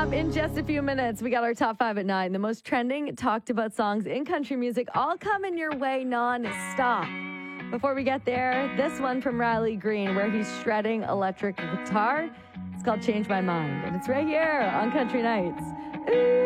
In just a few minutes, we got our top 5 at 9. The most trending, talked about songs in country music, all coming your way non-stop. Before we get there, this one from Riley Green, where he's shredding electric guitar. It's called Change My Mind, and it's right here on Country Nights. Ooh.